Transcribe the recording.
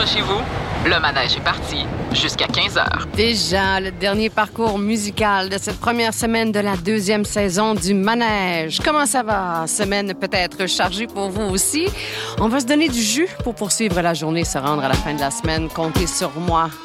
accrochez-vous, le manège est parti jusqu'à 15 heures. Déjà, le dernier parcours musical de cette première semaine de la deuxième saison du manège. Comment ça va? Semaine peut-être chargée pour vous aussi. On va se donner du jus pour poursuivre la journée, se rendre à la fin de la semaine. Comptez sur moi.